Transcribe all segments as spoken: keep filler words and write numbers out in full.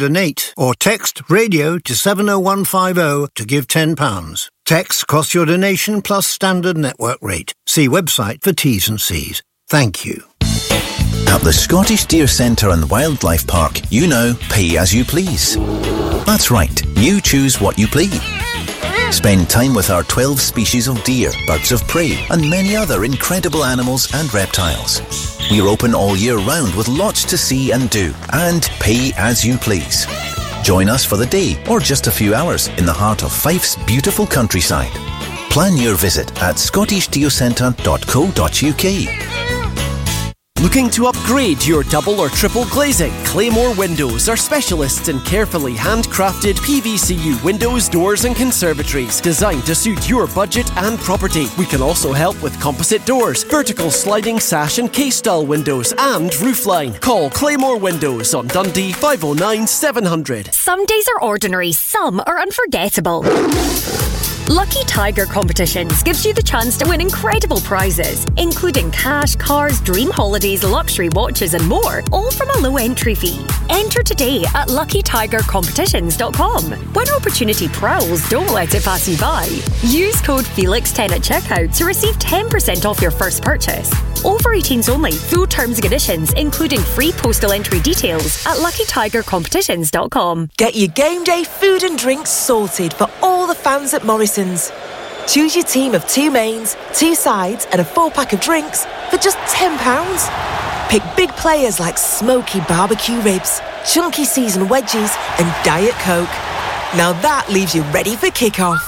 donate or text radio to seven oh one five oh to give ten pounds. Text costs your donation plus standard network rate. See website for T's and C's. Thank you. At the Scottish Deer Centre and Wildlife Park, you know, pay as you please. That's right, you choose what you please. Spend time with our twelve species of deer, birds of prey and many other incredible animals and reptiles. We're open all year round with lots to see and do, and pay as you please. Join us for the day or just a few hours in the heart of Fife's beautiful countryside. Plan your visit at scottish deer centre dot co dot uk. Looking to upgrade your double or triple glazing? Claymore Windows are specialists in carefully handcrafted P V C U windows, doors and conservatories designed to suit your budget and property. We can also help with composite doors, vertical sliding sash and case-style windows and roofline. Call Claymore Windows on Dundee five oh nine seven hundred. Some days are ordinary, some are unforgettable. Lucky Tiger Competitions gives you the chance to win incredible prizes, including cash, cars, dream holidays, luxury watches and more, all from a low entry fee. Enter today at lucky tiger competitions dot com. When opportunity prowls, don't let it pass you by. Use code Felix ten at checkout to receive ten percent off your first purchase. Over eighteens only. Full terms and conditions, including free postal entry details at lucky tiger competitions dot com. Get your game day food and drinks sorted for all the fans at Morrison's. Choose your team of two mains, two sides and a four-pack of drinks for just ten pounds. Pick big players like smoky barbecue ribs, chunky seasoned wedges and Diet Coke. Now that leaves you ready for kick-off.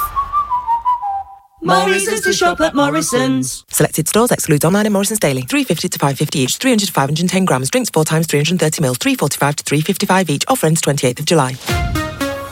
Morrison's to shop at Morrison's. Selected stores excludes online and Morrison's daily. three fifty to five fifty each, three hundred to five hundred ten grams. Drinks four times three hundred thirty mils, three forty-five to three fifty-five each. Offer ends twenty-eighth of July.